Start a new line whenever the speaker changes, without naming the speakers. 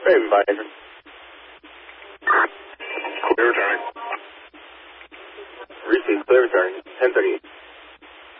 Raven 5 Acre.
Clear returning.
Receive, clear return, 10:38.